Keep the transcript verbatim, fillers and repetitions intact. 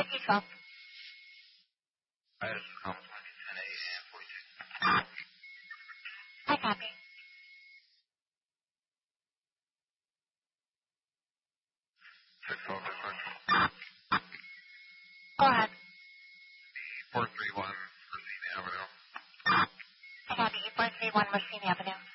fifty twelve. I just come twenty ten A and forty-two. I copy. six twelve, six twelve. Go ahead. four three one Racine Avenue. I copy. four three one Racine Avenue.